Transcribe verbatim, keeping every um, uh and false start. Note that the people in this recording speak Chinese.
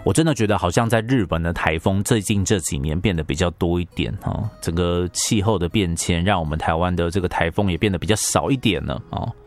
我真的觉得好像在日本的台风最近这几年变得比较多一点哈，整个气候的变迁让我们台湾的这个台风也变得比较少一点了哦。